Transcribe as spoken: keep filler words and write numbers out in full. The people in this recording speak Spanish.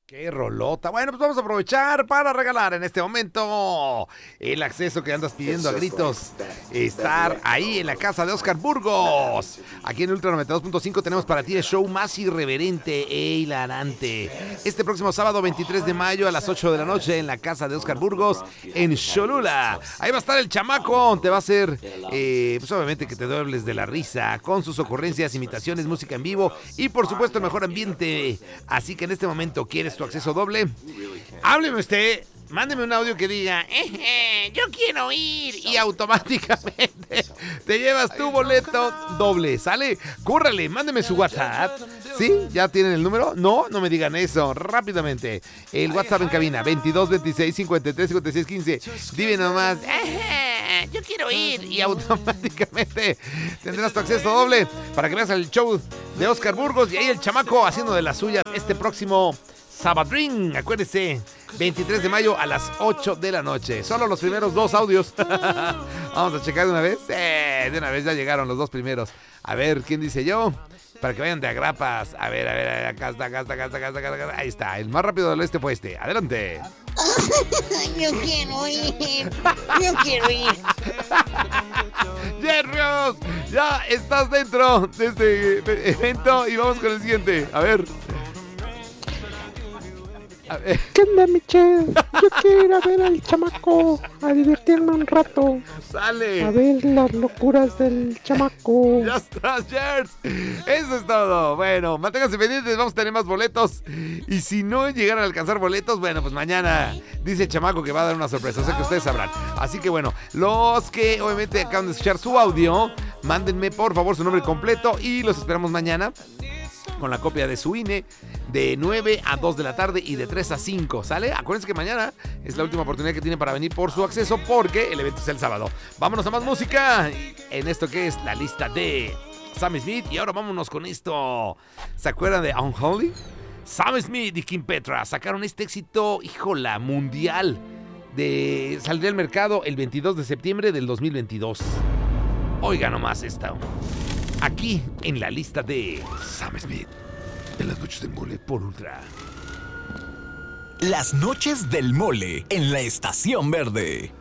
Qué rolota. Bueno, pues vamos a aprovechar para regalar en este momento el acceso que andas pidiendo a gritos. Estar ahí en la casa de Oscar Burgos. Aquí en Ultra noventa y dos punto cinco tenemos para ti el show más irreverente e hilarante. Este próximo sábado veintitrés de mayo a las ocho de la noche en la casa de Oscar Burgos en Cholula. Ahí va a estar el chamaco. Te va a hacer, eh, pues obviamente que te dobles de la risa con sus ocurrencias, imitaciones, música en vivo y por supuesto el mejor ambiente. Así que en este momento, ¿quieres tu acceso doble? Hábleme usted, mándeme un audio que diga eh, eh, yo quiero ir, y automáticamente te llevas tu boleto doble, ¿sale? Cúrrale, mándeme su WhatsApp. ¿Sí? ¿Ya tienen el número? No, no me digan eso, rápidamente. El WhatsApp en cabina, veintidós veintiséis cincuenta y tres cincuenta y seis quince. Dime nomás, eh, yo quiero ir, y automáticamente tendrás tu acceso doble para que veas el show de Oscar Burgos y ahí el chamaco haciendo de las suyas este próximo Sabadrín, acuérdese, veintitrés de mayo a las ocho de la noche. Solo los primeros dos audios. Vamos a checar de una vez. Eh, de una vez ya llegaron los dos primeros. A ver, ¿quién dice yo? Para que vayan de agrapas. A ver, a ver, a ver, acá está, acá está, acá está, acá está, acá está. Ahí está, el más rápido del oeste fue este. Adelante. Yo quiero ir. Yo quiero ir. Jerrios, ya estás dentro de este evento y vamos con el siguiente. A ver. ¿Qué onda, Michelle? Yo quiero ir a ver al chamaco, a divertirme un rato. Sale. A ver las locuras del chamaco. Ya estás, Jers. Eso es todo. Bueno, manténganse pendientes, vamos a tener más boletos. Y si no llegan a alcanzar boletos, bueno, pues mañana dice el chamaco que va a dar una sorpresa. O sea que ustedes sabrán. Así que bueno, los que obviamente acaban de escuchar su audio, mándenme por favor su nombre completo y los esperamos mañana con la copia de su I N E de nueve a dos de la tarde y de tres a cinco, ¿sale? Acuérdense que mañana es la última oportunidad que tienen para venir por su acceso porque el evento es el sábado. Vámonos a más música en esto que es la lista de Sam Smith. Y ahora vámonos con esto. ¿Se acuerdan de Unholy? Sam Smith y Kim Petra sacaron este éxito, híjola, mundial. De, saldría al mercado el veintidós de septiembre del dos mil veintidós. Oiga nomás esta. Aquí en la lista de Sam Smith, en las noches del mole por Ultra. Las noches del mole en la Estación Verde.